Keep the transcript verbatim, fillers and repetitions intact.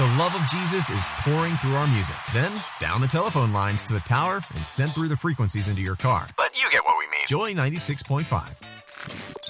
The love of Jesus is pouring through our music. Then, down the telephone lines to the tower and sent through the frequencies into your car. But you get what we mean. Joy ninety-six point five.